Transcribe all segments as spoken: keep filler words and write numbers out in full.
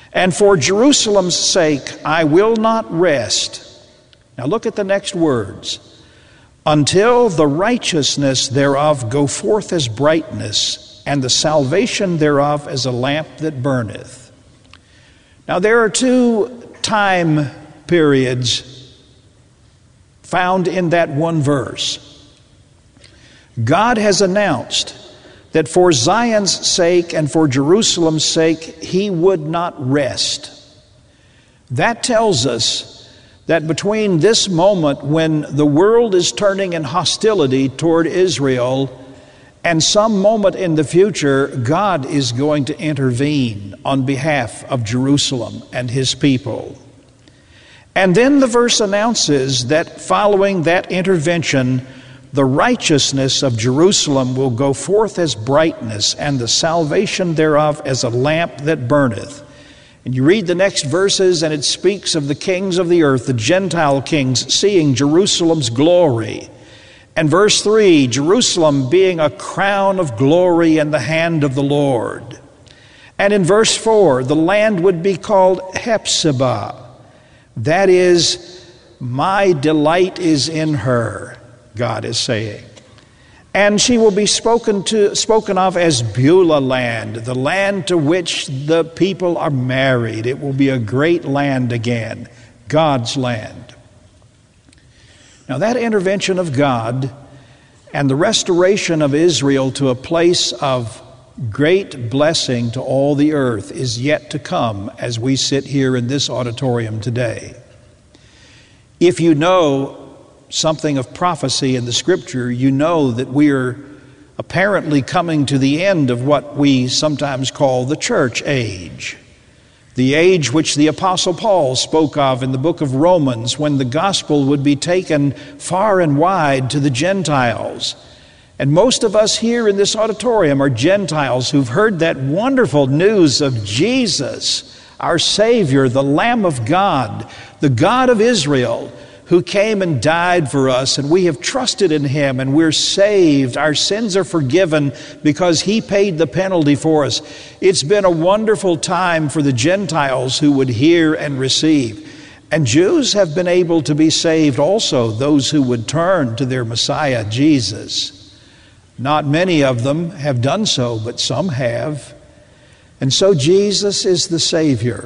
And for Jerusalem's sake I will not rest. Now look at the next words. Until the righteousness thereof go forth as brightness, and the salvation thereof as a lamp that burneth. Now there are two time periods found in that one verse. God has announced that for Zion's sake and for Jerusalem's sake, he would not rest. That tells us that between this moment when the world is turning in hostility toward Israel and some moment in the future, God is going to intervene on behalf of Jerusalem and his people. And then the verse announces that following that intervention, the righteousness of Jerusalem will go forth as brightness, and the salvation thereof as a lamp that burneth. And you read the next verses, and it speaks of the kings of the earth, the Gentile kings, seeing Jerusalem's glory. And verse three, Jerusalem being a crown of glory in the hand of the Lord. And in verse four, the land would be called Hephzibah. That is, my delight is in her, God is saying. And she will be spoken to, spoken of as Beulah land, the land to which the people are married. It will be a great land again, God's land. Now that intervention of God and the restoration of Israel to a place of great blessing to all the earth is yet to come as we sit here in this auditorium today. If you know something of prophecy in the Scripture, you know that we are apparently coming to the end of what we sometimes call the church age. The age which the Apostle Paul spoke of in the book of Romans, when the gospel would be taken far and wide to the Gentiles. And most of us here in this auditorium are Gentiles who've heard that wonderful news of Jesus, our Savior, the Lamb of God, the God of Israel, who came and died for us, and we have trusted in him, and we're saved. Our sins are forgiven because he paid the penalty for us. It's been a wonderful time for the Gentiles who would hear and receive. And Jews have been able to be saved also, those who would turn to their Messiah, Jesus. Not many of them have done so, but some have. And so Jesus is the Savior.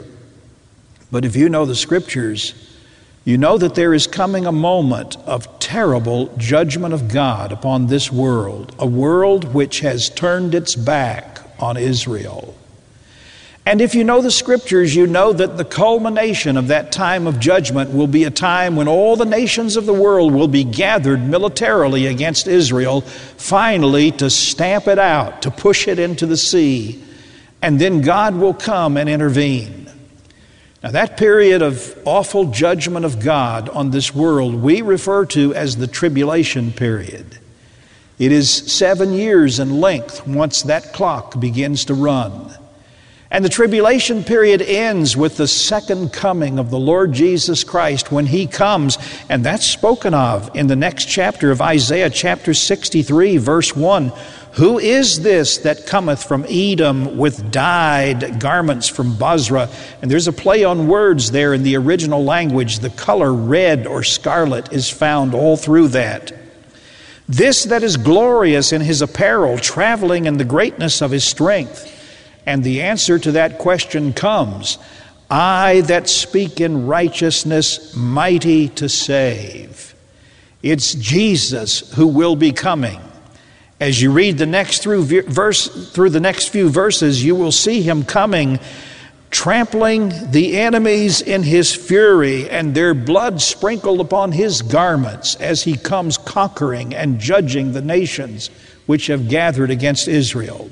But if you know the Scriptures, you know that there is coming a moment of terrible judgment of God upon this world, a world which has turned its back on Israel. And if you know the Scriptures, you know that the culmination of that time of judgment will be a time when all the nations of the world will be gathered militarily against Israel, finally to stamp it out, to push it into the sea, and then God will come and intervene. Now, that period of awful judgment of God on this world we refer to as the tribulation period. It is seven years in length once that clock begins to run. And the tribulation period ends with the second coming of the Lord Jesus Christ when he comes, and that's spoken of in the next chapter of Isaiah, chapter sixty-three, verse one. Who is this that cometh from Edom with dyed garments from Bozrah? And there's a play on words there in the original language. The color red or scarlet is found all through that. This that is glorious in his apparel, traveling in the greatness of his strength. And the answer to that question comes, I that speak in righteousness, mighty to save. It's Jesus who will be coming. As you read the next through verse through the next few verses, you will see him coming, trampling the enemies in his fury, and their blood sprinkled upon his garments as he comes conquering and judging the nations which have gathered against Israel.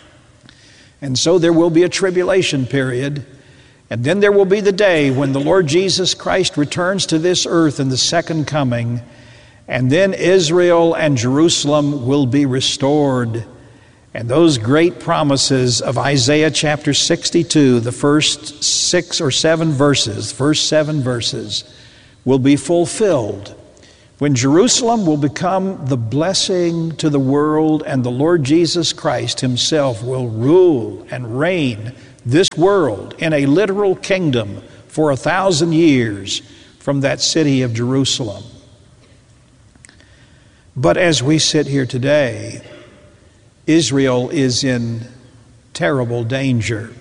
And so there will be a tribulation period, and then there will be the day when the Lord Jesus Christ returns to this earth in the second coming. And then Israel and Jerusalem will be restored. And those great promises of Isaiah chapter sixty-two, the first six or seven verses, first seven verses, will be fulfilled when Jerusalem will become the blessing to the world, and the Lord Jesus Christ himself will rule and reign this world in a literal kingdom for a thousand years from that city of Jerusalem. But as we sit here today, Israel is in terrible danger.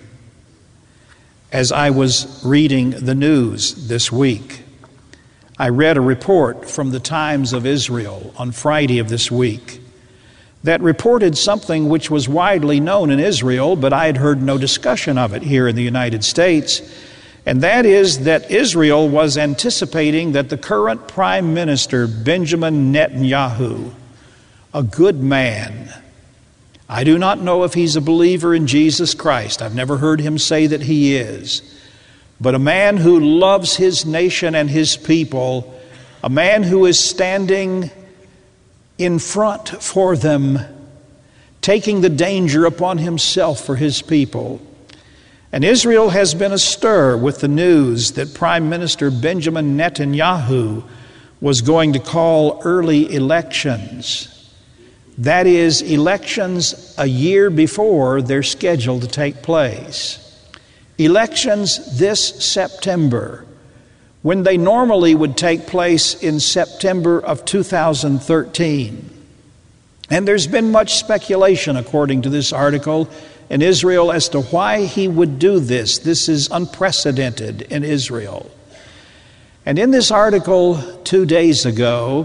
As I was reading the news this week, I read a report from the Times of Israel on Friday of this week that reported something which was widely known in Israel, but I had heard no discussion of it here in the United States, and that is that Israel was anticipating that the current Prime Minister, Benjamin Netanyahu, a good man, I do not know if he's a believer in Jesus Christ. I've never heard him say that he is. But a man who loves his nation and his people, a man who is standing in front for them, taking the danger upon himself for his people. And Israel has been astir with the news that Prime Minister Benjamin Netanyahu was going to call early elections. That is, elections a year before they're scheduled to take place. Elections this September, when they normally would take place in September of two thousand thirteen. And there's been much speculation, according to this article, in Israel as to why he would do this. This is unprecedented in Israel. And in this article two days ago,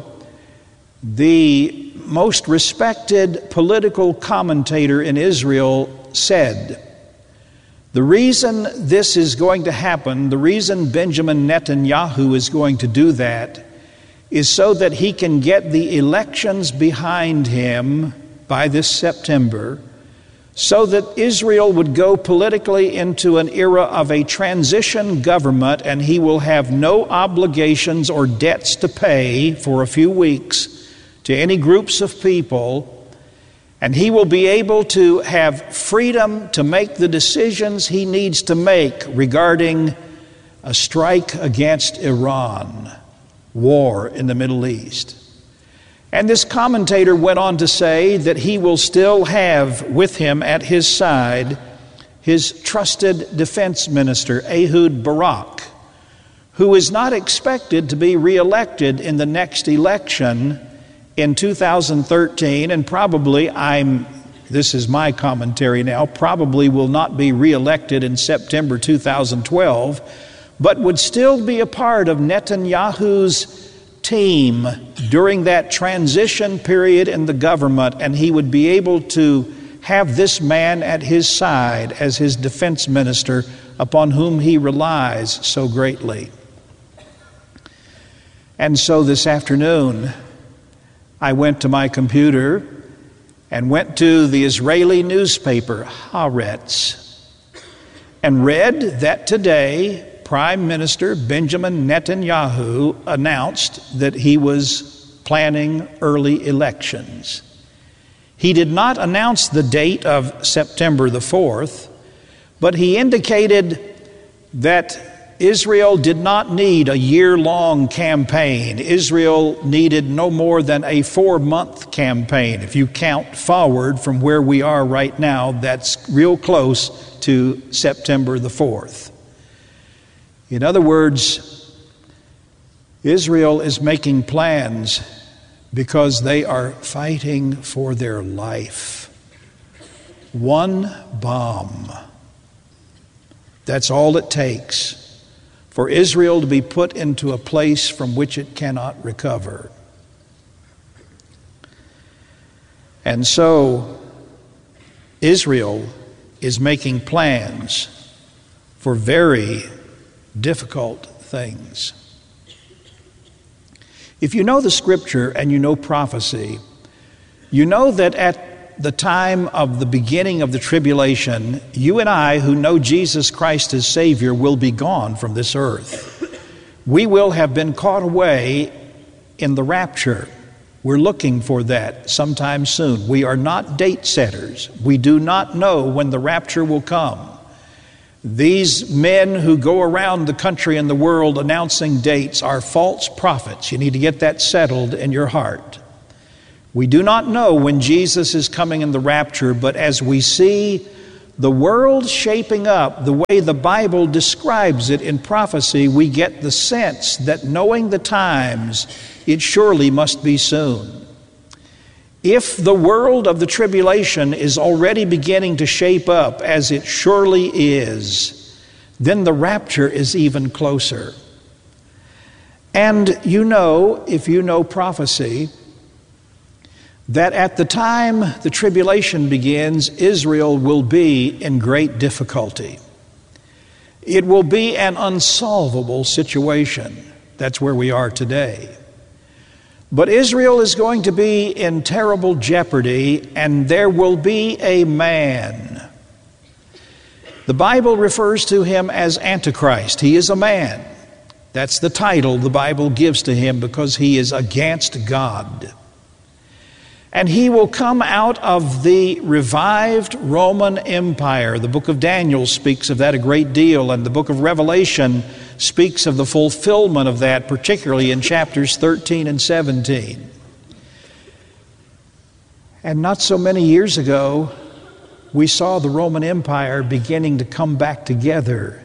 the most respected political commentator in Israel said, the reason this is going to happen, the reason Benjamin Netanyahu is going to do that, is so that he can get the elections behind him by this September, so that Israel would go politically into an era of a transition government, and he will have no obligations or debts to pay for a few weeks to any groups of people, and he will be able to have freedom to make the decisions he needs to make regarding a strike against Iran, war in the Middle East. And this commentator went on to say that he will still have with him at his side his trusted defense minister, Ehud Barak, who is not expected to be reelected in the next election in two thousand thirteen, and probably, I'm, this is my commentary now, probably will not be reelected in September two thousand twelve, but would still be a part of Netanyahu's team during that transition period in the government, and he would be able to have this man at his side as his defense minister upon whom he relies so greatly. And so this afternoon, I went to my computer and went to the Israeli newspaper, Haaretz, and read that today Prime Minister Benjamin Netanyahu announced that he was planning early elections. He did not announce the date of September the fourth, but he indicated that Israel did not need a year-long campaign. Israel needed no more than a four-month campaign. If you count forward from where we are right now, that's real close to September the fourth. In other words, Israel is making plans because they are fighting for their life. One bomb. That's all it takes for Israel to be put into a place from which it cannot recover. And so, Israel is making plans for very difficult things. If you know the Scripture and you know prophecy, you know that at the time of the beginning of the tribulation, you and I who know Jesus Christ as Savior will be gone from this earth. We will have been caught away in the rapture. We're looking for that sometime soon. We are not date setters. We do not know when the rapture will come. These men who go around the country and the world announcing dates are false prophets. You need to get that settled in your heart. We do not know when Jesus is coming in the rapture, but as we see the world shaping up the way the Bible describes it in prophecy, we get the sense that knowing the times, it surely must be soon. If the world of the tribulation is already beginning to shape up, as it surely is, then the rapture is even closer. And you know, if you know prophecy, that at the time the tribulation begins, Israel will be in great difficulty. It will be an unsolvable situation. That's where we are today. But Israel is going to be in terrible jeopardy, and there will be a man. The Bible refers to him as Antichrist. He is a man. That's the title the Bible gives to him because he is against God. And he will come out of the revived Roman Empire. The book of Daniel speaks of that a great deal, and the book of Revelation speaks of the fulfillment of that, particularly in chapters thirteen and seventeen. And not so many years ago, we saw the Roman Empire beginning to come back together.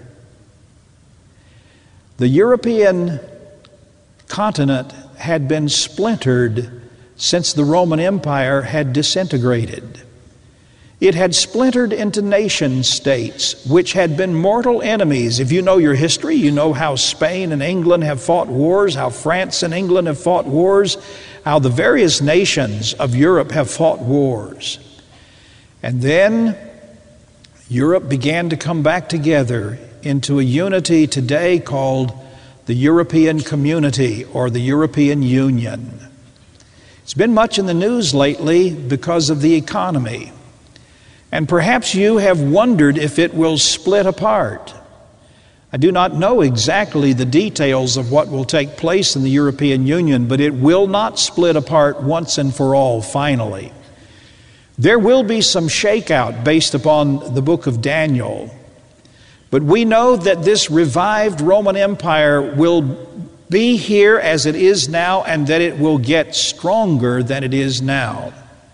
The European continent had been splintered since the Roman Empire had disintegrated. It had splintered into nation states which had been mortal enemies. If you know your history, you know how Spain and England have fought wars, how France and England have fought wars, how the various nations of Europe have fought wars. And then Europe began to come back together into a unity today called the European Community or the European Union. It's been much in the news lately because of the economy. And perhaps you have wondered if it will split apart. I do not know exactly the details of what will take place in the European Union, but it will not split apart once and for all, finally. There will be some shakeout based upon the book of Daniel. But we know that this revived Roman Empire will be here as it is now, and that it will get stronger than it is now.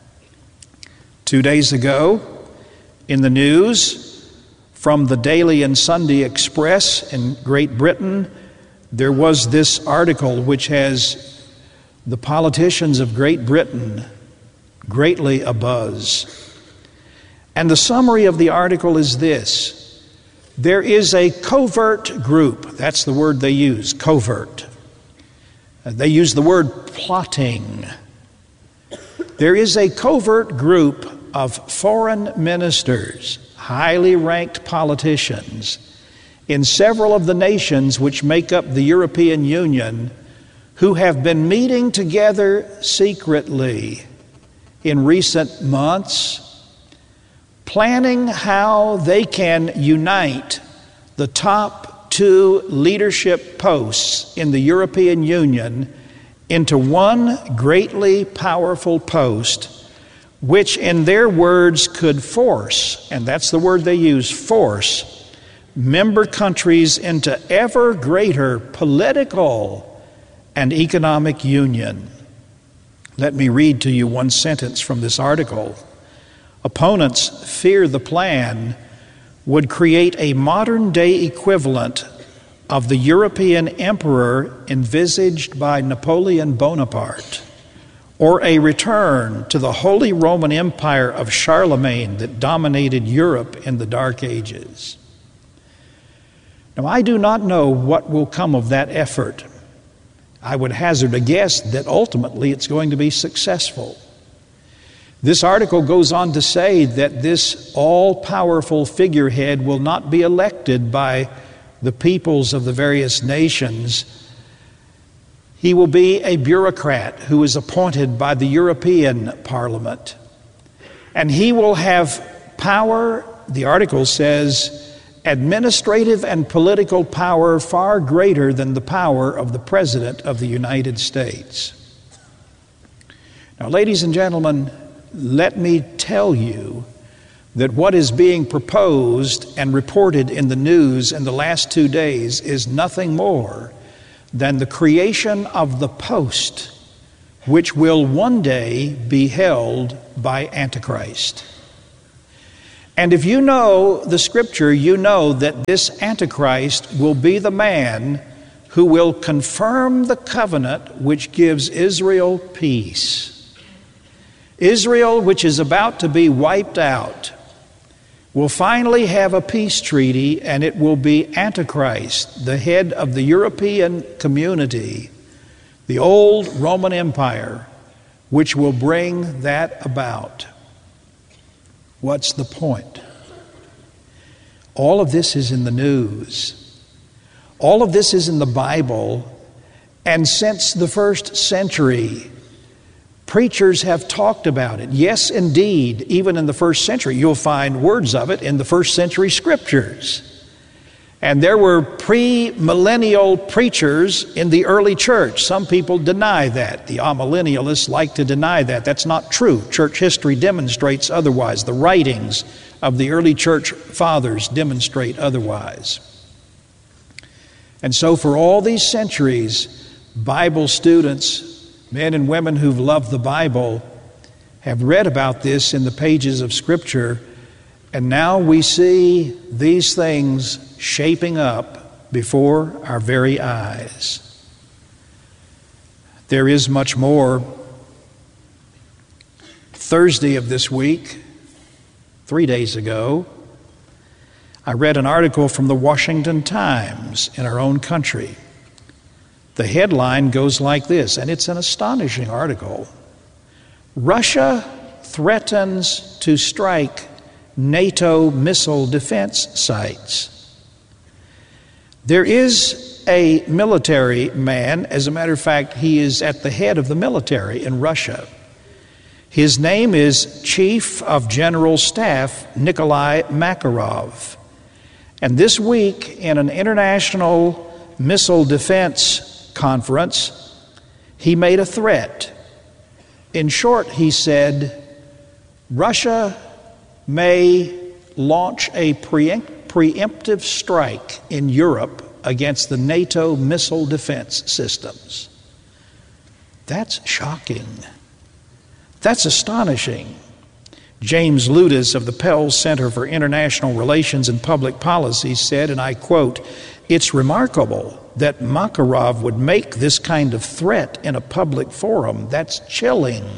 Two days ago, in the news, from the Daily and Sunday Express in Great Britain, there was this article which has the politicians of Great Britain greatly abuzz. And the summary of the article is this: there is a covert group, that's the word they use, covert. They use the word plotting. There is a covert group of foreign ministers, highly ranked politicians, in several of the nations which make up the European Union, who have been meeting together secretly in recent months, planning how they can unite the top two leadership posts in the European Union into one greatly powerful post, which in their words could force, and that's the word they use, force, member countries into ever greater political and economic union. Let me read to you one sentence from this article. Opponents fear the plan would create a modern-day equivalent of the European emperor envisaged by Napoleon Bonaparte, or a return to the Holy Roman Empire of Charlemagne that dominated Europe in the Dark Ages. Now, I do not know what will come of that effort. I would hazard a guess that ultimately it's going to be successful. This article goes on to say that this all-powerful figurehead will not be elected by the peoples of the various nations. He will be a bureaucrat who is appointed by the European Parliament. And he will have power, the article says, administrative and political power far greater than the power of the President of the United States. Now, ladies and gentlemen, let me tell you that what is being proposed and reported in the news in the last two days is nothing more than the creation of the post which will one day be held by Antichrist. And if you know the Scripture, you know that this Antichrist will be the man who will confirm the covenant which gives Israel peace. Israel, which is about to be wiped out, will finally have a peace treaty, and it will be Antichrist, the head of the European community, the old Roman Empire, which will bring that about. What's the point? All of this is in the news. All of this is in the Bible, and since the first century, preachers have talked about it. Yes, indeed, even in the first century, you'll find words of it in the first century scriptures. And there were pre-millennial preachers in the early church. Some people deny that. The amillennialists like to deny that. That's not true. Church history demonstrates otherwise. The writings of the early church fathers demonstrate otherwise. And so for all these centuries, Bible students, men and women who've loved the Bible, have read about this in the pages of Scripture, and now we see these things shaping up before our very eyes. There is much more. Thursday of this week, three days ago, I read an article from the Washington Times in our own country. The headline goes like this, and it's an astonishing article. Russia threatens to strike NATO missile defense sites. There is a military man, as a matter of fact, he is at the head of the military in Russia. His name is Chief of General Staff Nikolai Makarov. And this week, in an international missile defense conference, he made a threat. In short, he said, Russia may launch a preempt- preemptive strike in Europe against the NATO missile defense systems. That's shocking. That's astonishing. James Ludis of the Pell Center for International Relations and Public Policy said, and I quote, "It's remarkable that Makarov would make this kind of threat in a public forum. That's chilling."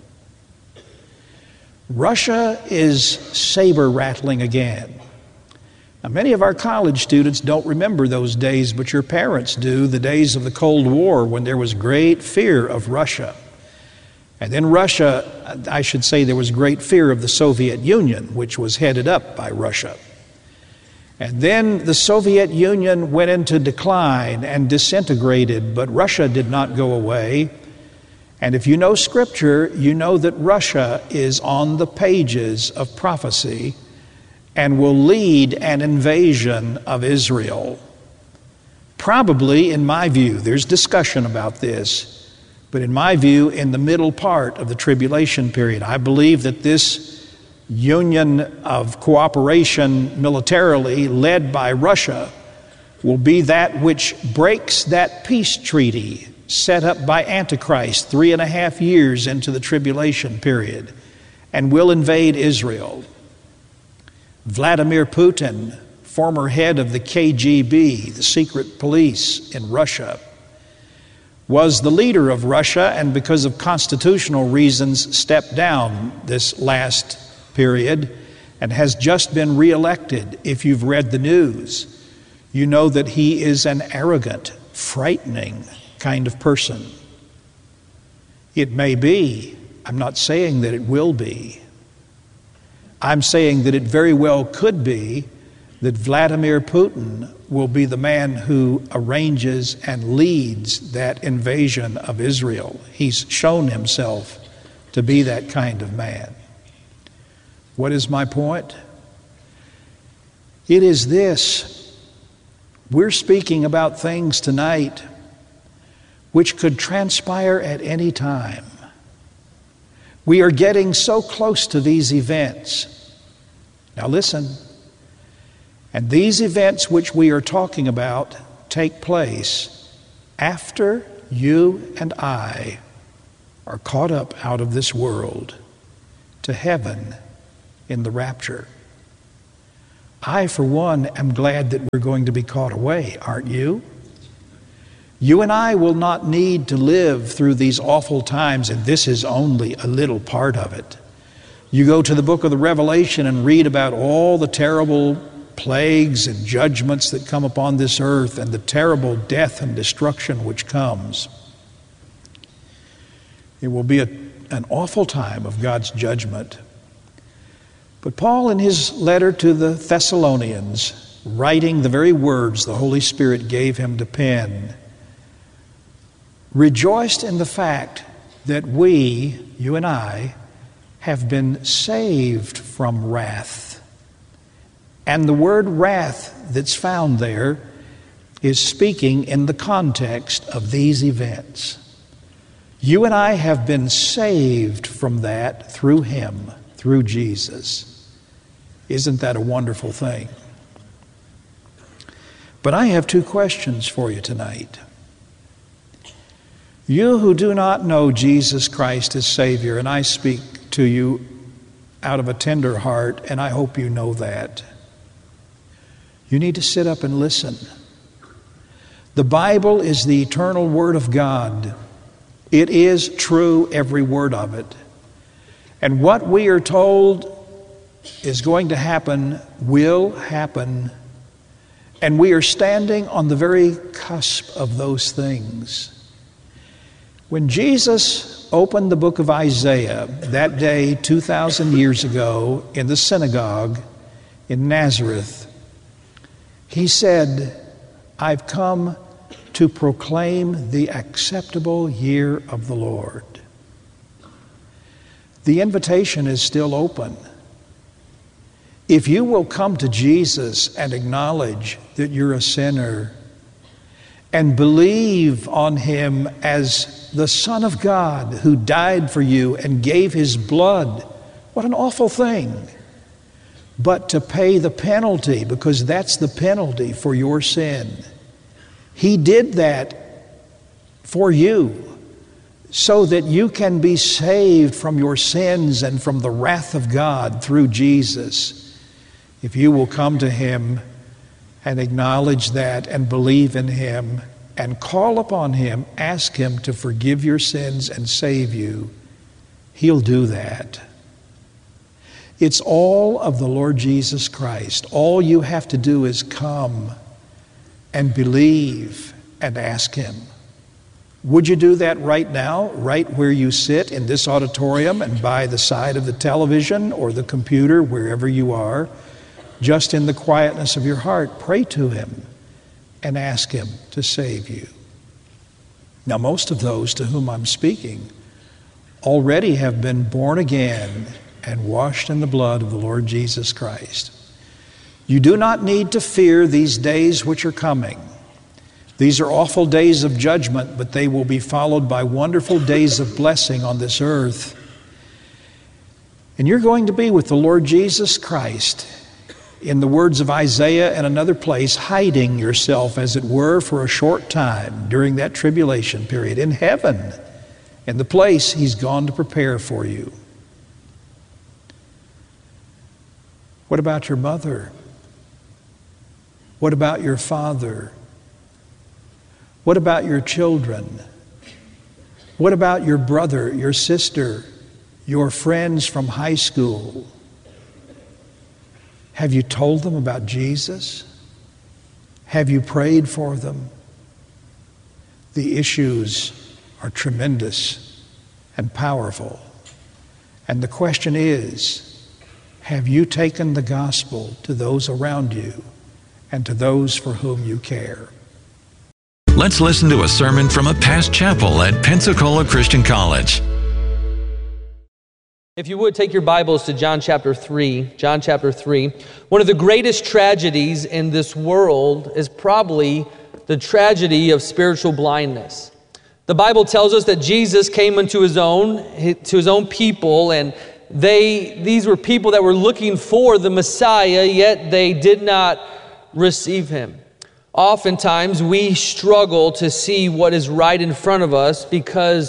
Russia is saber-rattling again. Now, many of our college students don't remember those days, but your parents do, the days of the Cold War when there was great fear of Russia. And then Russia, I should say there was great fear of the Soviet Union, which was headed up by Russia. And then the Soviet Union went into decline and disintegrated, but Russia did not go away. And if you know Scripture, you know that Russia is on the pages of prophecy and will lead an invasion of Israel. Probably, in my view, there's discussion about this, but in my view, in the middle part of the tribulation period. I believe that this union of cooperation militarily led by Russia will be that which breaks that peace treaty set up by Antichrist three and a half years into the tribulation period and will invade Israel. Vladimir Putin, former head of the K G B, the secret police in Russia, was the leader of Russia, and because of constitutional reasons stepped down this last period and has just been reelected. If you've read the news, you know that he is an arrogant, frightening kind of person. It may be, I'm not saying that it will be. I'm saying that it very well could be that Vladimir Putin will be the man who arranges and leads that invasion of Israel. He's shown himself to be that kind of man. What is my point? It is this. We're speaking about things tonight which could transpire at any time. We are getting so close to these events. Now listen. And these events which we are talking about take place after you and I are caught up out of this world to heaven in the rapture. I, for one, am glad that we're going to be caught away, aren't you? You and I will not need to live through these awful times, and this is only a little part of it. You go to the book of the Revelation and read about all the terrible plagues and judgments that come upon this earth and the terrible death and destruction which comes. It will be a, an awful time of God's judgment. But Paul, in his letter to the Thessalonians, writing the very words the Holy Spirit gave him to pen, rejoiced in the fact that we, you and I, have been saved from wrath. And the word wrath that's found there is speaking in the context of these events. You and I have been saved from that through Him, through Jesus. Isn't that a wonderful thing? But I have two questions for you tonight. You who do not know Jesus Christ as Savior, and I speak to you out of a tender heart, and I hope you know that. You need to sit up and listen. The Bible is the eternal Word of God. It is true, every word of it. And what we are told is going to happen will happen. And we are standing on the very cusp of those things. When Jesus opened the book of Isaiah that day two thousand years ago in the synagogue in Nazareth, He said, I've come to proclaim the acceptable year of the Lord. The invitation is still open. If you will come to Jesus and acknowledge that you're a sinner and believe on Him as the Son of God who died for you and gave His blood, what an awful thing. But to pay the penalty, because that's the penalty for your sin. He did that for you so that you can be saved from your sins and from the wrath of God through Jesus. If you will come to Him and acknowledge that and believe in Him and call upon Him, ask Him to forgive your sins and save you, He'll do that. It's all of the Lord Jesus Christ. All you have to do is come and believe and ask Him. Would you do that right now, right where you sit in this auditorium and by the side of the television or the computer, wherever you are? Just in the quietness of your heart, pray to Him and ask Him to save you. Now, most of those to whom I'm speaking already have been born again and washed in the blood of the Lord Jesus Christ. You do not need to fear these days which are coming. These are awful days of judgment, but they will be followed by wonderful days of blessing on this earth. And you're going to be with the Lord Jesus Christ, in the words of Isaiah and another place, hiding yourself, as it were, for a short time during that tribulation period in heaven, in the place He's gone to prepare for you. What about your mother? What about your father? What about your children? What about your brother, your sister, your friends from high school? Have you told them about Jesus? Have you prayed for them? The issues are tremendous and powerful. And the question is, have you taken the gospel to those around you and to those for whom you care? Let's listen to a sermon from a past chapel at Pensacola Christian College. If you would, take your Bibles to John chapter three. John chapter three. One of the greatest tragedies in this world is probably the tragedy of spiritual blindness. The Bible tells us that Jesus came unto His own, to His own people, and they these were people that were looking for the Messiah, yet they did not receive Him. Oftentimes, we struggle to see what is right in front of us because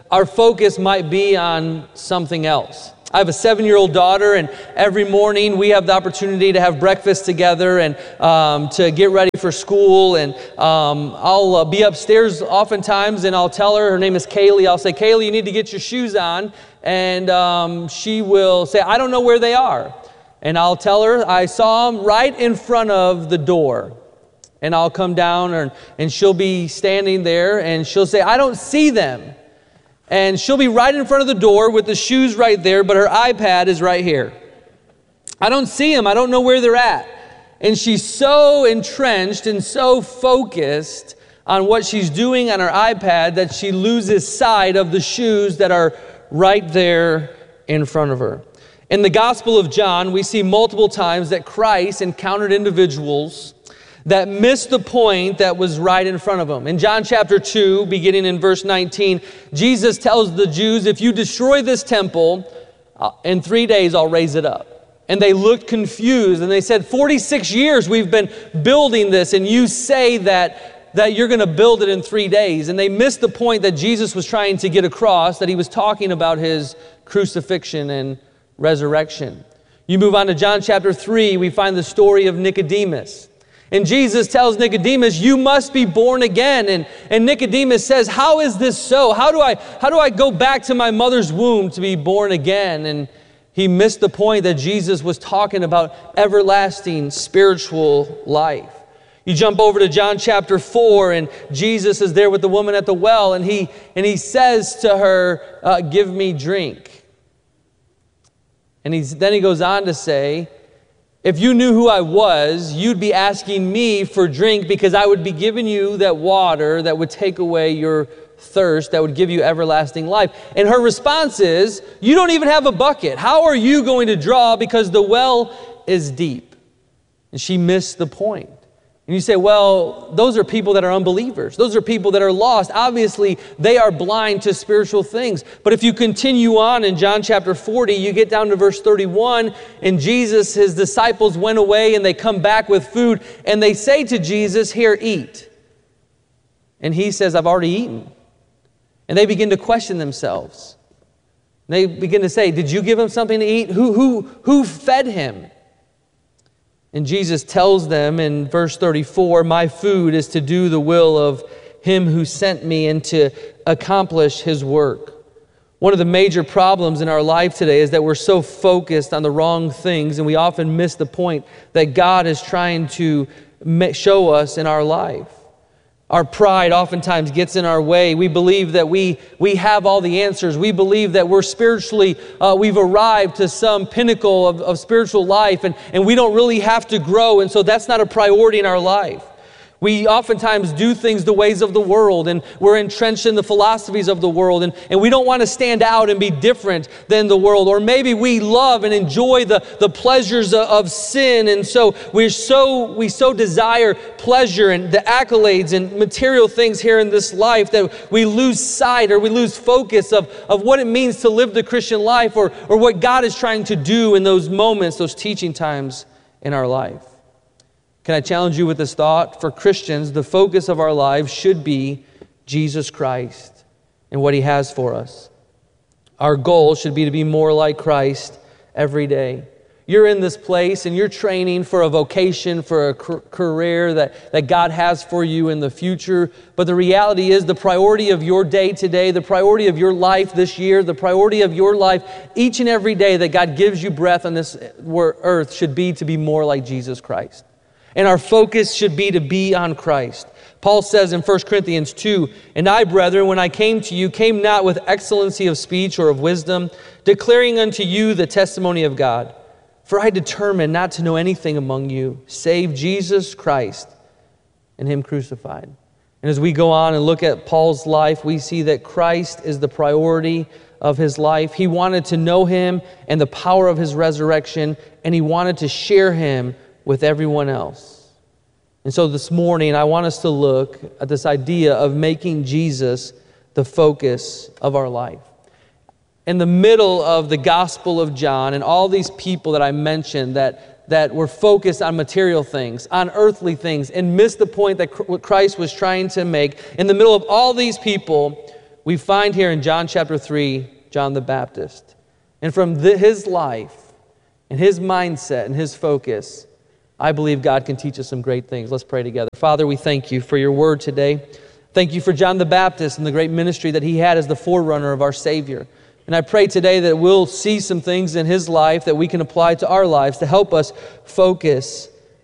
our focus might be on something else. I have a seven-year-old daughter, and every morning we have the opportunity to have breakfast together and um, to get ready for school. And um, I'll uh, be upstairs oftentimes, and I'll tell her, her name is Kaylee, I'll say, Kaylee, you need to get your shoes on. And um, she will say, I don't know where they are. And I'll tell her, I saw them right in front of the door. And I'll come down, and, and she'll be standing there, and she'll say, I don't see them. And she'll be right in front of the door with the shoes right there, but her iPad is right here. I don't see them. I don't know where they're at. And she's so entrenched and so focused on what she's doing on her iPad that she loses sight of the shoes that are right there in front of her. In the Gospel of John, we see multiple times that Christ encountered individuals that missed the point that was right in front of them. In John chapter two, beginning in verse nineteen, Jesus tells the Jews, if you destroy this temple, uh, in three days I'll raise it up. And they looked confused, and they said, forty-six years we've been building this, and you say that, that you're going to build it in three days. And they missed the point that Jesus was trying to get across, that he was talking about his crucifixion and resurrection. You move on to John chapter three, we find the story of Nicodemus. And Jesus tells Nicodemus, you must be born again. And, and Nicodemus says, how is this so? How do I, how do I go back to my mother's womb to be born again? And he missed the point that Jesus was talking about everlasting spiritual life. You jump over to John chapter four, and Jesus is there with the woman at the well, and he, and he says to her, uh, give me drink. And he's, then he goes on to say, if you knew who I was, you'd be asking me for drink because I would be giving you that water that would take away your thirst, that would give you everlasting life. And her response is, you don't even have a bucket. How are you going to draw because the well is deep? And she missed the point. And you say, well, those are people that are unbelievers. Those are people that are lost. Obviously, they are blind to spiritual things. But if you continue on in John chapter forty, you get down to verse thirty-one, and Jesus, his disciples went away, and they come back with food, and they say to Jesus, here, eat. And he says, I've already eaten. And they begin to question themselves. They begin to say, did you give him something to eat? Who, who, who fed him? And Jesus tells them in verse thirty-four, my food is to do the will of him who sent me and to accomplish his work. One of the major problems in our life today is that we're so focused on the wrong things, and we often miss the point that God is trying to show us in our life. Our pride oftentimes gets in our way. We believe that we, we have all the answers. We believe that we're spiritually, uh, we've arrived to some pinnacle of, of spiritual life, and, and we don't really have to grow, and so that's not a priority in our life. We oftentimes do things the ways of the world, and we're entrenched in the philosophies of the world, and, and we don't want to stand out and be different than the world. Or maybe we love and enjoy the, the pleasures of, of sin, and so we're so we so desire pleasure and the accolades and material things here in this life that we lose sight or we lose focus of, of what it means to live the Christian life, or, or what God is trying to do in those moments, those teaching times in our life. Can I challenge you with this thought? For Christians, the focus of our lives should be Jesus Christ and what he has for us. Our goal should be to be more like Christ every day. You're in this place and you're training for a vocation, for a career that, that God has for you in the future. But the reality is the priority of your day today, the priority of your life this year, the priority of your life each and every day that God gives you breath on this earth should be to be more like Jesus Christ. And our focus should be to be on Christ. Paul says in First Corinthians two, and I, brethren, when I came to you, came not with excellency of speech or of wisdom, declaring unto you the testimony of God. For I determined not to know anything among you, save Jesus Christ and him crucified. And as we go on and look at Paul's life, we see that Christ is the priority of his life. He wanted to know him and the power of his resurrection, and he wanted to share him with everyone else. And so this morning, I want us to look at this idea of making Jesus the focus of our life. In the middle of the Gospel of John and all these people that I mentioned that, that were focused on material things, on earthly things, and missed the point that Christ was trying to make, in the middle of all these people, we find here in John chapter three, John the Baptist. And from the, his life and his mindset and his focus, I believe God can teach us some great things. Let's pray together. Father, we thank you for your word today. Thank you for John the Baptist and the great ministry that he had as the forerunner of our Savior. And I pray today that we'll see some things in his life that we can apply to our lives to help us focus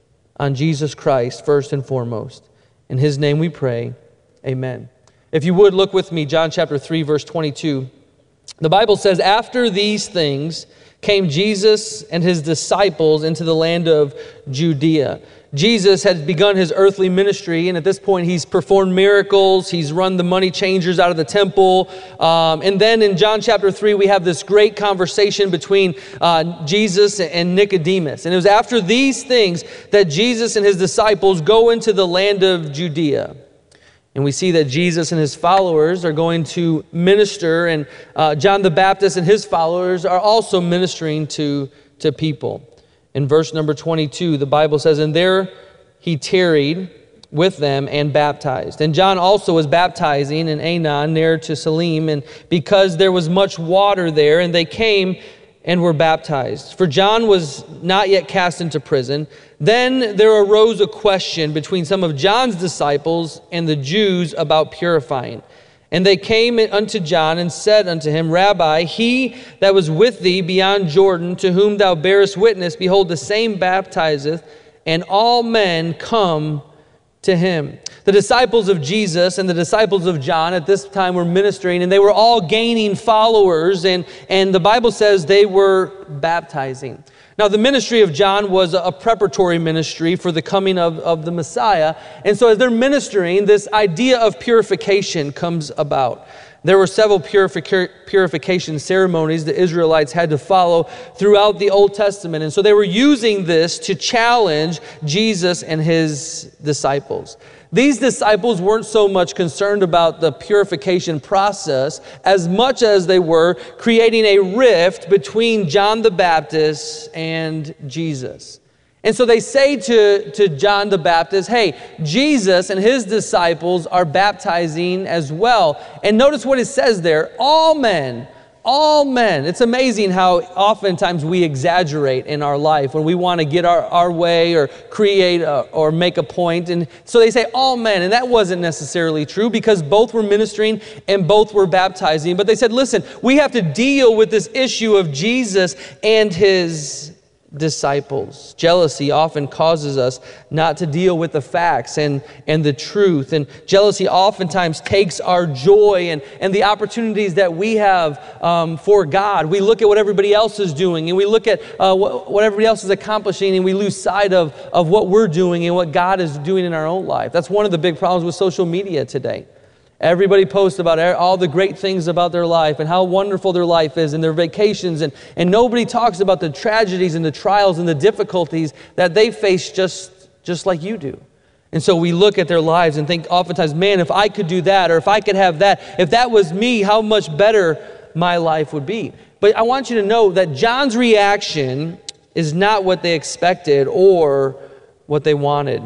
on Jesus Christ first and foremost. In his name we pray, amen. If you would, look with me, John chapter three, verse twenty-two. The Bible says, after these things came Jesus and his disciples into the land of Judea. Jesus had begun his earthly ministry, and at this point he's performed miracles, he's run the money changers out of the temple, um, and then in John chapter three we have this great conversation between uh, Jesus and Nicodemus. And it was after these things that Jesus and his disciples go into the land of Judea. And we see that Jesus and his followers are going to minister, and uh, John the Baptist and his followers are also ministering to, to people. In verse number twenty-two, the Bible says, and there he tarried with them and baptized. And John also was baptizing in Aenon near to Salim, and because there was much water there, and they came and were baptized. For John was not yet cast into prison. Then there arose a question between some of John's disciples and the Jews about purifying. And they came unto John and said unto him, Rabbi, he that was with thee beyond Jordan, to whom thou bearest witness, behold, the same baptizeth, and all men come to him. The disciples of Jesus and the disciples of John at this time were ministering, and they were all gaining followers, and, and the Bible says they were baptizing. Now, the ministry of John was a preparatory ministry for the coming of, of the Messiah. And so as they're ministering, this idea of purification comes about. There were several purific- purification ceremonies the Israelites had to follow throughout the Old Testament. And so they were using this to challenge Jesus and his disciples. These disciples weren't so much concerned about the purification process as much as they were creating a rift between John the Baptist and Jesus. And so they say to, to John the Baptist, hey, Jesus and his disciples are baptizing as well. And notice what it says there, all men. All men. It's amazing how oftentimes we exaggerate in our life when we want to get our, our way or create a, or make a point. And so they say all men, and that wasn't necessarily true because both were ministering and both were baptizing. But they said, listen, we have to deal with this issue of Jesus and his disciples. Jealousy often causes us not to deal with the facts and, and the truth. And jealousy oftentimes takes our joy and, and the opportunities that we have um, for God. We look at what everybody else is doing, and we look at uh, what, what everybody else is accomplishing, and we lose sight of, of what we're doing and what God is doing in our own life. That's one of the big problems with social media today. Everybody posts about all the great things about their life and how wonderful their life is and their vacations, and, and nobody talks about the tragedies and the trials and the difficulties that they face just, just like you do. And so we look at their lives and think oftentimes, man, if I could do that, or if I could have that, if that was me, how much better my life would be. But I want you to know that John's reaction is not what they expected or what they wanted.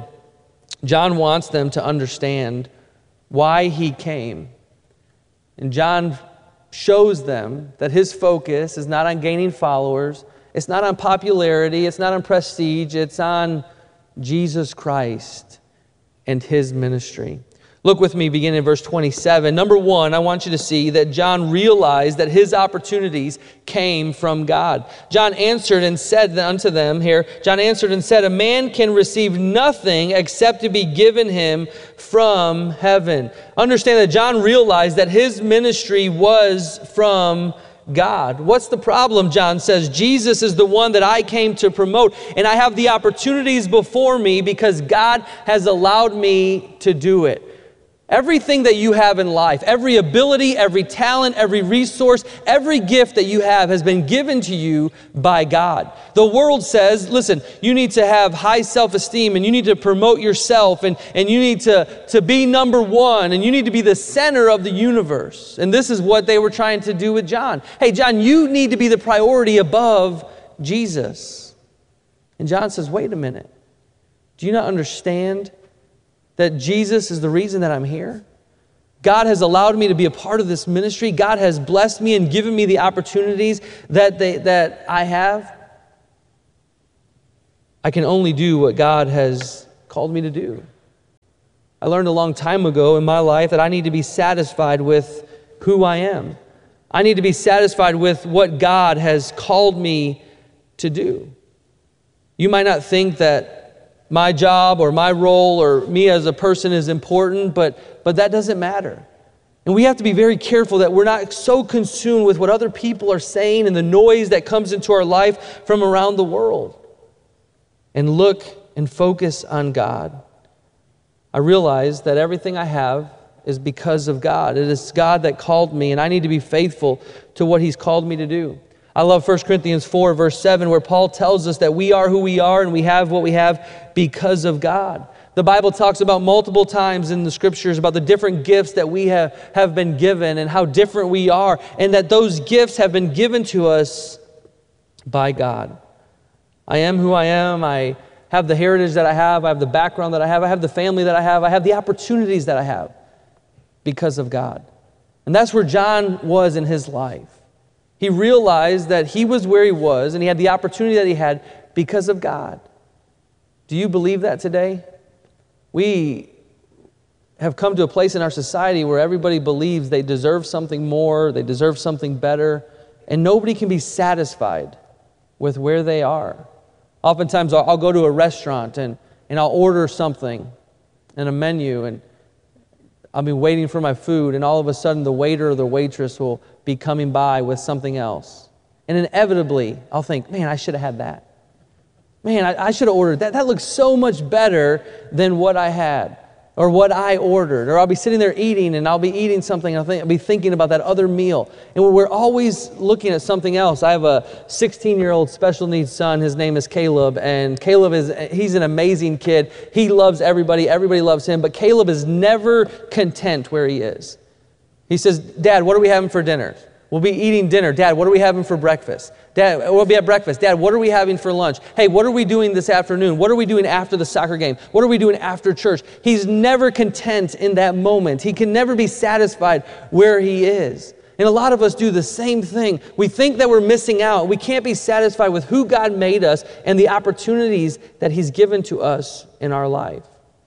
John wants them to understand why he came. And John shows them that his focus is not on gaining followers, it's not on popularity, it's not on prestige, it's on Jesus Christ and his ministry. Look with me beginning in verse twenty-seven. Number one, I want you to see that John realized that his opportunities came from God. John answered and said unto them here, John answered and said, a man can receive nothing except to be given him from heaven. Understand that John realized that his ministry was from God. What's the problem? John says, Jesus is the one that I came to promote, and I have the opportunities before me because God has allowed me to do it. Everything that you have in life, every ability, every talent, every resource, every gift that you have has been given to you by God. The world says, listen, you need to have high self-esteem, and you need to promote yourself, and, and you need to, to be number one, and you need to be the center of the universe. And this is what they were trying to do with John. Hey, John, you need to be the priority above Jesus. And John says, wait a minute. Do you not understand that Jesus is the reason that I'm here? God has allowed me to be a part of this ministry. God has blessed me and given me the opportunities that they, that I have. I can only do what God has called me to do. I learned a long time ago in my life that I need to be satisfied with who I am. I need to be satisfied with what God has called me to do. You might not think that my job or my role or me as a person is important, but, but that doesn't matter. And we have to be very careful that we're not so consumed with what other people are saying and the noise that comes into our life from around the world. And look and focus on God. I realize that everything I have is because of God. It is God that called me, and I need to be faithful to what He's called me to do. I love First Corinthians four, verse seven, where Paul tells us that we are who we are and we have what we have because of God. The Bible talks about multiple times in the Scriptures about the different gifts that we have, have been given and how different we are, and that those gifts have been given to us by God. I am who I am. I have the heritage that I have. I have the background that I have. I have the family that I have. I have the opportunities that I have because of God. And that's where John was in his life. He realized that he was where he was and he had the opportunity that he had because of God. Do you believe that today? We have come to a place in our society where everybody believes they deserve something more, they deserve something better, and nobody can be satisfied with where they are. Oftentimes I'll, I'll go to a restaurant and, and I'll order something in a menu, and I'll be waiting for my food, and all of a sudden the waiter or the waitress will be coming by with something else. And inevitably, I'll think, man, I should have had that. Man, I, I should have ordered that. That looks so much better than what I had or what I ordered. Or I'll be sitting there eating, and I'll be eating something, and I'll, think, I'll be thinking about that other meal. And we're always looking at something else. I have a sixteen-year-old special needs son. His name is Caleb, and Caleb is, he's an amazing kid. He loves everybody. Everybody loves him, but Caleb is never content where he is. He says, Dad, what are we having for dinner? We'll be eating dinner. Dad, what are we having for breakfast? Dad, we'll be at breakfast. Dad, what are we having for lunch? Hey, what are we doing this afternoon? What are we doing after the soccer game? What are we doing after church? He's never content in that moment. He can never be satisfied where he is. And a lot of us do the same thing. We think that we're missing out. We can't be satisfied with who God made us and the opportunities that He's given to us in our life.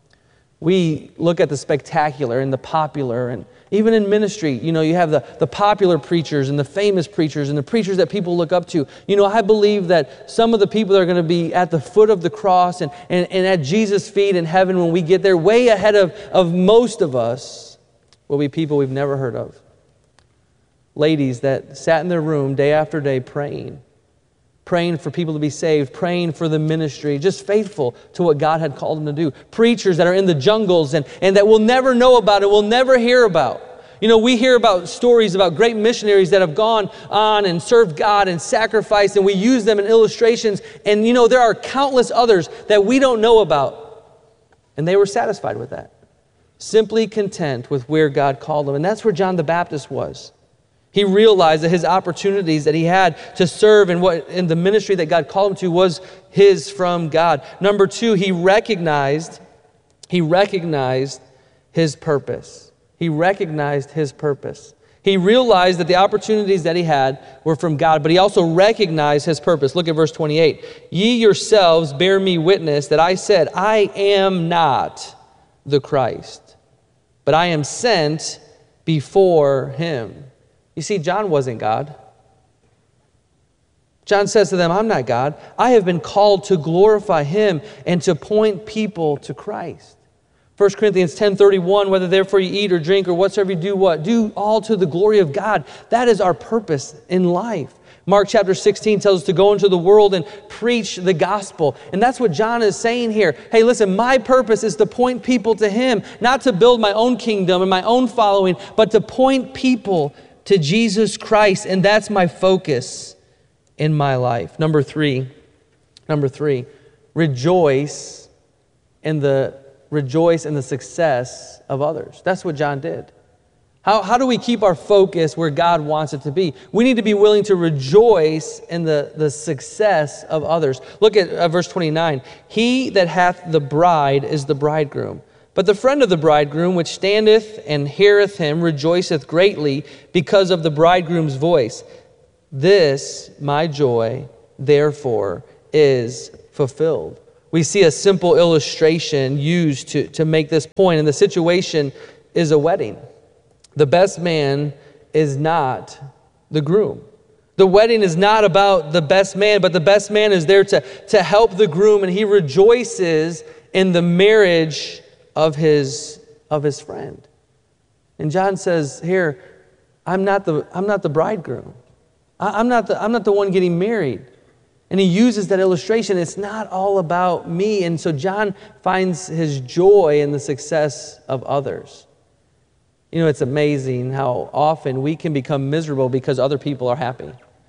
We look at the spectacular and the popular, and even in ministry, you know, you have the, the popular preachers and the famous preachers and the preachers that people look up to. You know, I believe that some of the people that are going to be at the foot of the cross and, and, and at Jesus' feet in heaven when we get there, way ahead of, of most of us, will be people we've never heard of. Ladies that sat in their room day after day praying. Praying for people to be saved, praying for the ministry, just faithful to what God had called them to do. Preachers that are in the jungles and, and that we'll never know about and we'll never hear about. You know, we hear about stories about great missionaries that have gone on and served God and sacrificed, and we use them in illustrations. And, you know, there are countless others that we don't know about. And they were satisfied with that. Simply content with where God called them. And that's where John the Baptist was. He realized that his opportunities that he had to serve in what in the ministry that God called him to was his from God. Number two, he recognized, he recognized his purpose. He recognized his purpose. He realized that the opportunities that he had were from God, but he also recognized his purpose. Look at verse twenty-eight. Ye yourselves bear me witness that I said, I am not the Christ, but I am sent before him. You see, John wasn't God. John says to them, I'm not God. I have been called to glorify him and to point people to Christ. First Corinthians ten thirty-one, whether therefore you eat or drink or whatsoever you do, what? Do all to the glory of God. That is our purpose in life. Mark chapter sixteen tells us to go into the world and preach the gospel. And that's what John is saying here. Hey, listen, my purpose is to point people to him, not to build my own kingdom and my own following, but to point people to Jesus Christ, and that's my focus in my life. Number three, number three, rejoice in the rejoice in the success of others. That's what John did. How, how do we keep our focus where God wants it to be? We need to be willing to rejoice in the, the success of others. Look at uh, verse twenty-nine. He that hath the bride is the bridegroom. But the friend of the bridegroom, which standeth and heareth him, rejoiceth greatly because of the bridegroom's voice. This, my joy, therefore, is fulfilled. We see a simple illustration used to, to make this point, and the situation is a wedding. The best man is not the groom. The wedding is not about the best man, but the best man is there to, to help the groom, and he rejoices in the marriage of his, of his friend. And John says here, I'm not the, I'm not the bridegroom. I, I'm not the, I'm not the one getting married. And he uses that illustration. It's not all about me. And so John finds his joy in the success of others. You know, it's amazing how often we can become miserable because other people are happy.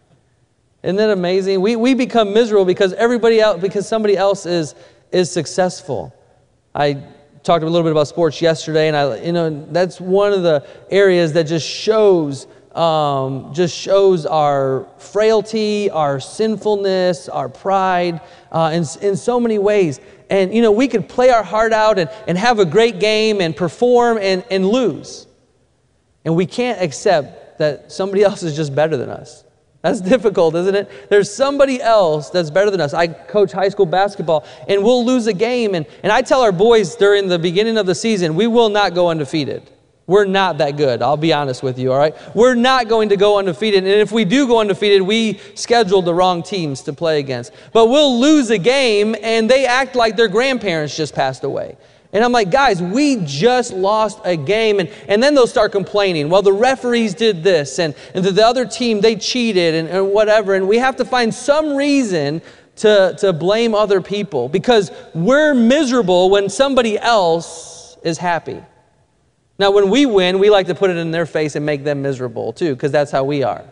Isn't that amazing? We we become miserable because everybody else, because somebody else is is successful. I talked a little bit about sports yesterday, and I, you know, that's one of the areas that just shows, um, just shows our frailty, our sinfulness, our pride, uh, in in so many ways. And you know, we could play our heart out and, and have a great game and perform and, and lose, and we can't accept that somebody else is just better than us. That's difficult, isn't it? There's somebody else that's better than us. I coach high school basketball, and we'll lose a game. And, and I tell our boys during the beginning of the season, we will not go undefeated. We're not that good. I'll be honest with you, all right? We're not going to go undefeated. And if we do go undefeated, we scheduled the wrong teams to play against. But we'll lose a game, and they act like their grandparents just passed away. And I'm like, guys, we just lost a game. And, and then they'll start complaining. Well, the referees did this, and, and the other team, they cheated, and, and whatever. And we have to find some reason to, to blame other people because we're miserable when somebody else is happy. Now, when we win, we like to put it in their face and make them miserable too, because that's how we are.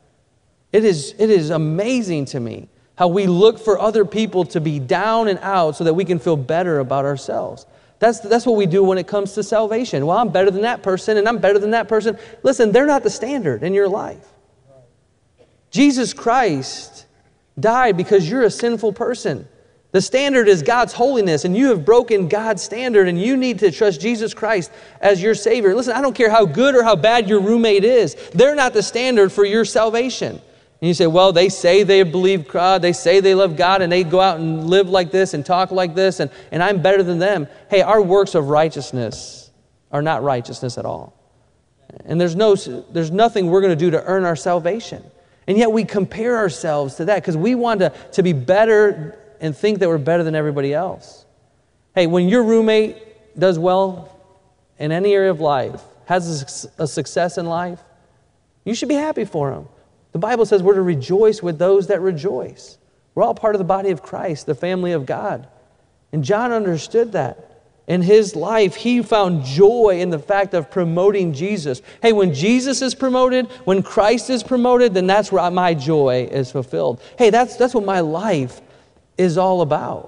It is, it is amazing to me how we look for other people to be down and out so that we can feel better about ourselves. That's, that's what we do when it comes to salvation. Well, I'm better than that person, and I'm better than that person. Listen, they're not the standard in your life. Jesus Christ died because you're a sinful person. The standard is God's holiness, and you have broken God's standard, and you need to trust Jesus Christ as your Savior. Listen, I don't care how good or how bad your roommate is. They're not the standard for your salvation. And you say, well, they say they believe God, they say they love God, and they go out and live like this and talk like this, and, and I'm better than them. Hey, our works of righteousness are not righteousness at all. And there's no, there's nothing we're going to do to earn our salvation. And yet we compare ourselves to that because we want to, to be better and think that we're better than everybody else. Hey, when your roommate does well in any area of life, has a, a success in life, you should be happy for him. The Bible says we're to rejoice with those that rejoice. We're all part of the body of Christ, the family of God. And John understood that. In his life, he found joy in the fact of promoting Jesus. Hey, when Jesus is promoted, when Christ is promoted, then that's where my joy is fulfilled. Hey, that's, that's what my life is all about.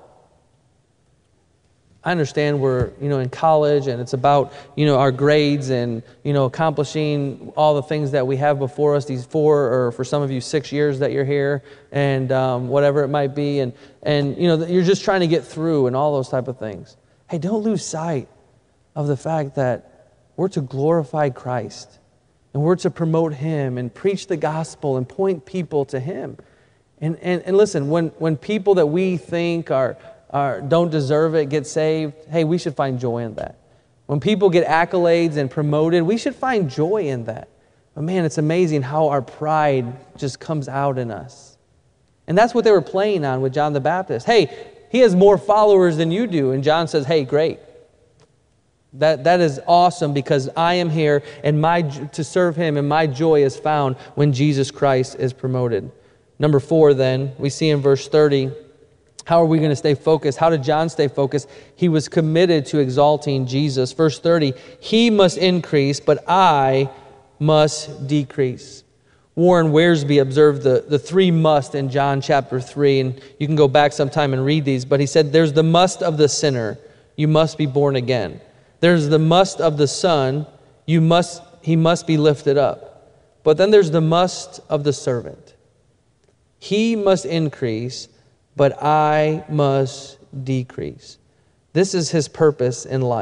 I understand we're, you know, in college and it's about, you know, our grades and, you know, accomplishing all the things that we have before us, these four or for some of you six years that you're here and um, whatever it might be. And, and, you know, you're just trying to get through and all those type of things. Hey, don't lose sight of the fact that we're to glorify Christ and we're to promote Him and preach the gospel and point people to Him. And, and, and listen, when, when people that we think are, are don't deserve it get saved, hey, we should find joy in that. When people get accolades and promoted, we should find joy in that. But man, it's amazing how our pride just comes out in us. And that's what they were playing on with John the Baptist. Hey, he has more followers than you do. And John says, hey, great. That, that is awesome because I am here and my to serve Him, and my joy is found when Jesus Christ is promoted. Number four, then, we see in verse thirty, how are we going to stay focused? How did John stay focused? He was committed to exalting Jesus. Verse thirty, He must increase, but I must decrease. Warren Wiersbe observed the, the three must in John chapter three, and you can go back sometime and read these, but he said there's the must of the sinner, you must be born again. There's the must of the son, you must he must be lifted up. But then there's the must of the servant. He must increase, but I must decrease. This is his purpose in life.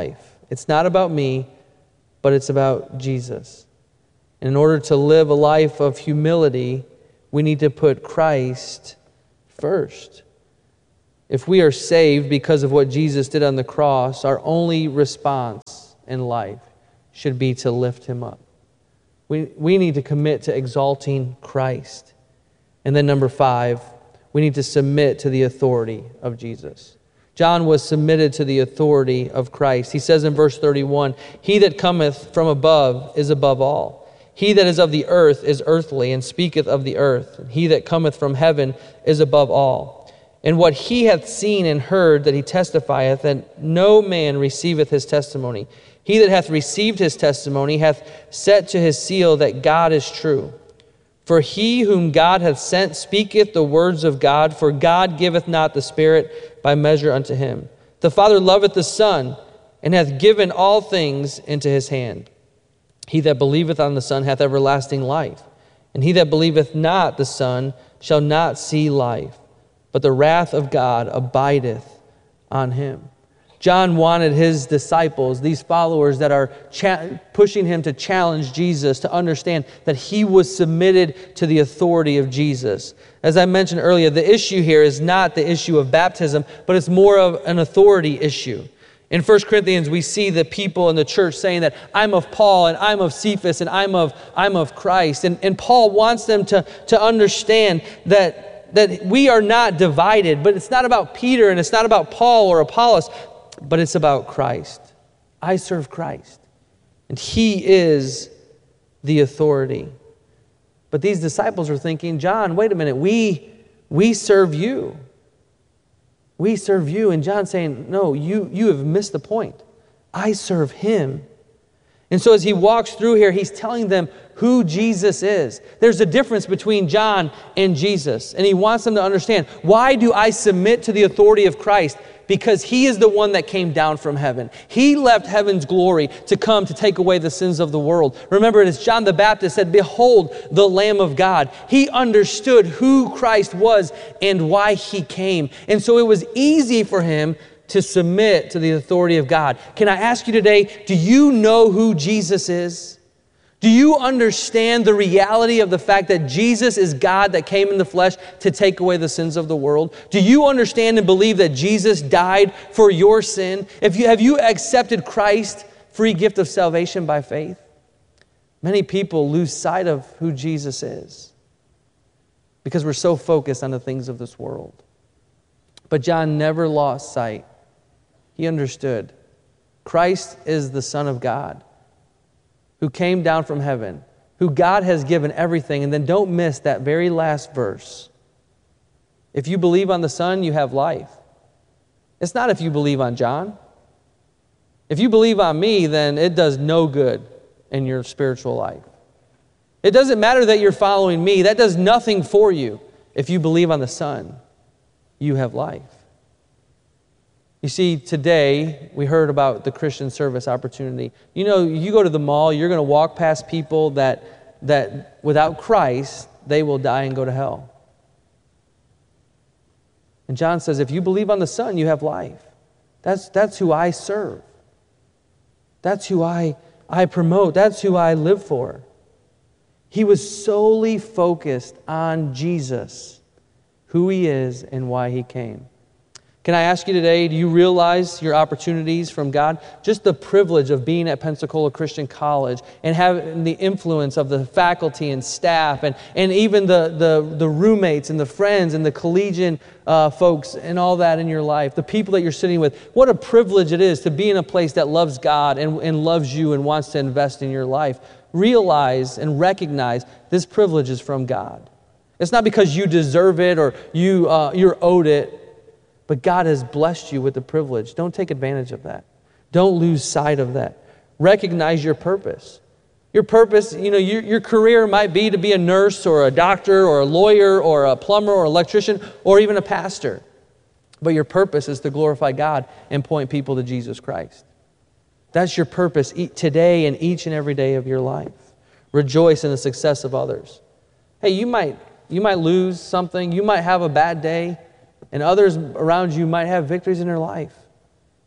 It's not about me, but it's about Jesus. And in order to live a life of humility, we need to put Christ first. If we are saved because of what Jesus did on the cross, our only response in life should be to lift him up. We, we need to commit to exalting Christ. And then number five, we need to submit to the authority of Jesus. John was submitted to the authority of Christ. He says in verse thirty-one, "He that cometh from above is above all. He that is of the earth is earthly, and speaketh of the earth. And he that cometh from heaven is above all. And what he hath seen and heard that he testifieth, that no man receiveth his testimony. He that hath received his testimony hath set to his seal that God is true. For he whom God hath sent speaketh the words of God, for God giveth not the Spirit by measure unto him. The Father loveth the Son, and hath given all things into his hand. He that believeth on the Son hath everlasting life. And he that believeth not the Son shall not see life, but the wrath of God abideth on him." John wanted his disciples, these followers that are cha- pushing him to challenge Jesus, to understand that he was submitted to the authority of Jesus. As I mentioned earlier, the issue here is not the issue of baptism, but it's more of an authority issue. In First Corinthians, we see the people in the church saying that I'm of Paul and I'm of Cephas and I'm of, I'm of Christ. And, and Paul wants them to, to understand that, that we are not divided, but it's not about Peter and it's not about Paul or Apollos, but it's about Christ. I serve Christ, and he is the authority. But these disciples are thinking, John, wait a minute, we, we serve you. We serve you. And John's saying, no, you, you have missed the point. I serve him. And so as he walks through here, he's telling them who Jesus is. There's a difference between John and Jesus. And he wants them to understand, why do I submit to the authority of Christ? Because he is the one that came down from heaven. He left heaven's glory to come to take away the sins of the world. Remember, as John the Baptist said, "Behold, the Lamb of God." He understood who Christ was and why he came. And so it was easy for him to submit to the authority of God. Can I ask you today, do you know who Jesus is? Do you understand the reality of the fact that Jesus is God that came in the flesh to take away the sins of the world? Do you understand and believe that Jesus died for your sin? If you, have you accepted Christ's free gift of salvation by faith? Many people lose sight of who Jesus is because we're so focused on the things of this world. But John never lost sight. He understood Christ is the Son of God, who came down from heaven, who God has given everything. And then don't miss that very last verse. If you believe on the Son, you have life. It's not if you believe on John. If you believe on me, then it does no good in your spiritual life. It doesn't matter that you're following me. That does nothing for you. If you believe on the Son, you have life. You see, today, we heard about the Christian service opportunity. You know, you go to the mall, you're going to walk past people that, that without Christ, they will die and go to hell. And John says, if you believe on the Son, you have life. That's, that's who I serve. That's who I, I promote. That's who I live for. He was solely focused on Jesus, who he is and why he came. Can I ask you today, do you realize your opportunities from God? Just the privilege of being at Pensacola Christian College and having the influence of the faculty and staff and, and even the, the, the roommates and the friends and the collegiate uh, folks and all that in your life, the people that you're sitting with. What a privilege it is to be in a place that loves God and, and loves you and wants to invest in your life. Realize and recognize this privilege is from God. It's not because you deserve it or you, uh, you're owed it. But God has blessed you with the privilege. Don't take advantage of that. Don't lose sight of that. Recognize your purpose. Your purpose, you know, your, your career might be to be a nurse or a doctor or a lawyer or a plumber or electrician or even a pastor. But your purpose is to glorify God and point people to Jesus Christ. That's your purpose today and each and every day of your life. Rejoice in the success of others. Hey, you might, you might lose something. You might have a bad day. And others around you might have victories in their life.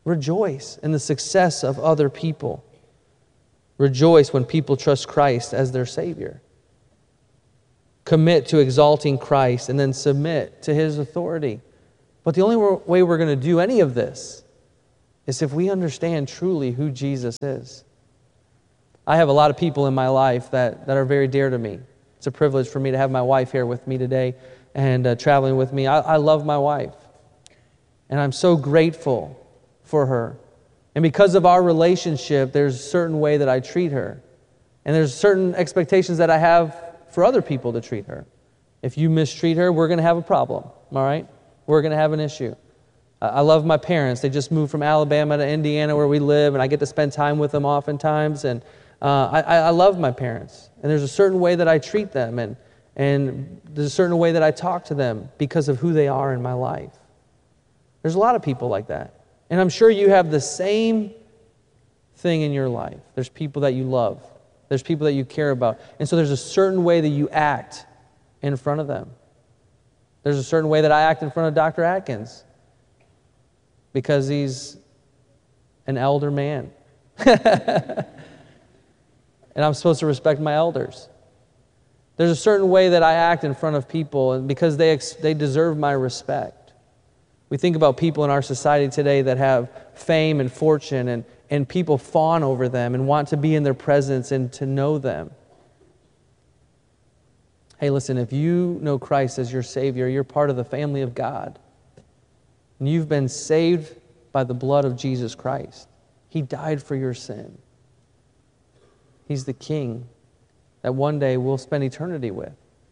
Rejoice in the success of other people. Rejoice when people trust Christ as their Savior. Commit to exalting Christ and then submit to His authority. But the only way we're going to do any of this is if we understand truly who Jesus is. I have a lot of people in my life that, that are very dear to me. It's a privilege for me to have my wife here with me today and uh, traveling with me. I, I love my wife. And I'm so grateful for her. And because of our relationship, there's a certain way that I treat her. And there's certain expectations that I have for other people to treat her. If you mistreat her, we're going to have a problem, all right? We're going to have an issue. I love my parents. They just moved from Alabama to Indiana where we live, and I get to spend time with them oftentimes. And uh, I, I love my parents. And there's a certain way that I treat them, and, and there's a certain way that I talk to them because of who they are in my life. There's a lot of people like that. And I'm sure you have the same thing in your life. There's people that you love. There's people that you care about. And so there's a certain way that you act in front of them. There's a certain way that I act in front of Doctor Atkins because he's an elder man. And I'm supposed to respect my elders. There's a certain way that I act in front of people and because they, ex- they deserve my respect. We think about people in our society today that have fame and fortune, and, and people fawn over them and want to be in their presence and to know them. Hey, listen, if you know Christ as your Savior, you're part of the family of God. And you've been saved by the blood of Jesus Christ. He died for your sin. He's the King that one day we'll spend eternity with.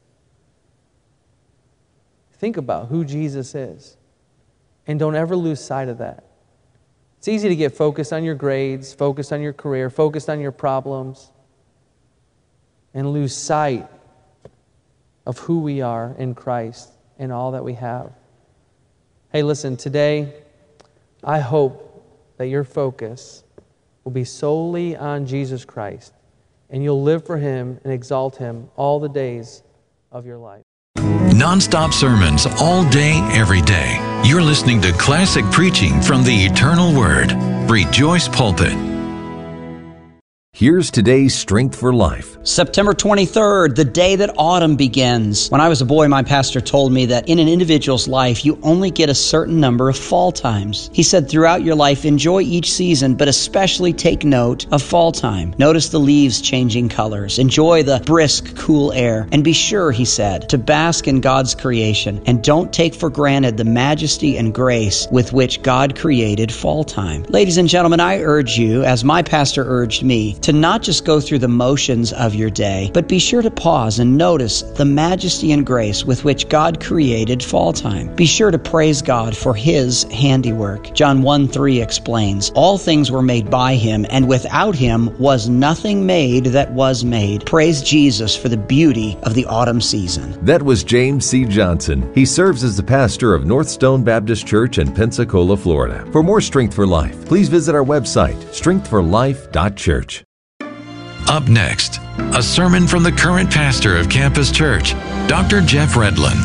Think about who Jesus is. And don't ever lose sight of that. It's easy to get focused on your grades, focused on your career, focused on your problems, and lose sight of who we are in Christ and all that we have. Hey, listen, today, I hope that your focus will be solely on Jesus Christ, and you'll live for Him and exalt Him all the days of your life. Non-stop sermons all day, every day. You're listening to classic preaching from the Eternal Word. Rejoice Pulpit. Here's today's Strength for Life. September twenty-third, the day that autumn begins. When I was a boy, my pastor told me that in an individual's life, you only get a certain number of fall times. He said, throughout your life, enjoy each season, but especially take note of fall time. Notice the leaves changing colors. Enjoy the brisk, cool air. And be sure, he said, to bask in God's creation. And don't take for granted the majesty and grace with which God created fall time. Ladies and gentlemen, I urge you, as my pastor urged me, to not just go through the motions of your day, but be sure to pause and notice the majesty and grace with which God created fall time. Be sure to praise God for His handiwork. John one three explains, all things were made by Him, and without Him was nothing made that was made. Praise Jesus for the beauty of the autumn season. That was James C. Johnson. He serves as the pastor of North Stone Baptist Church in Pensacola, Florida. For more Strength for Life, please visit our website, strength for life dot church. Up next, a sermon from the current pastor of Campus Church, Doctor Jeff Redlin.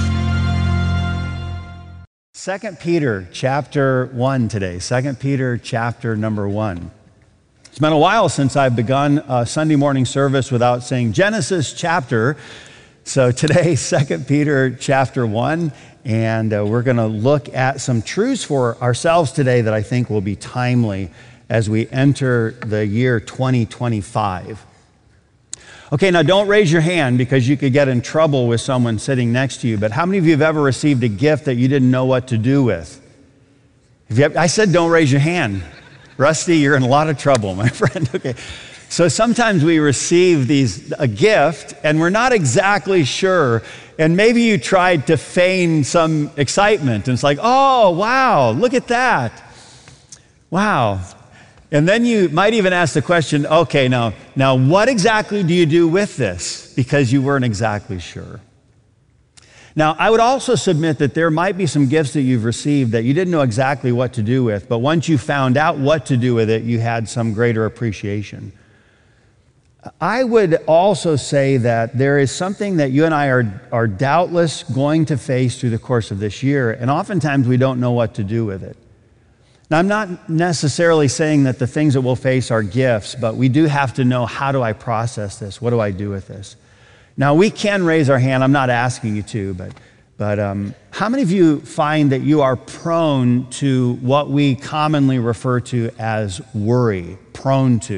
Second Peter chapter one today. Second Peter chapter number one. It's been a while since I've begun a Sunday morning service without saying Genesis chapter. So today, Second Peter chapter one, and uh, we're going to look at some truths for ourselves today that I think will be timely as we enter the year twenty twenty-five. Okay, now don't raise your hand because you could get in trouble with someone sitting next to you, but how many of you have ever received a gift that you didn't know what to do with? If you have, I said don't raise your hand. Rusty, you're in a lot of trouble, my friend. Okay, so sometimes we receive these a gift and we're not exactly sure, and maybe you tried to feign some excitement, and it's like, oh, wow, look at that. Wow. And then you might even ask the question, okay, now, now what exactly do you do with this? Because you weren't exactly sure. Now, I would also submit that there might be some gifts that you've received that you didn't know exactly what to do with, but once you found out what to do with it, you had some greater appreciation. I would also say that there is something that you and I are, are doubtless going to face through the course of this year, and oftentimes we don't know what to do with it. Now, I'm not necessarily saying that the things that we'll face are gifts, but we do have to know, how do I process this? What do I do with this? Now, we can raise our hand. I'm not asking you to, but, but um, how many of you find that you are prone to what we commonly refer to as worry? Prone to.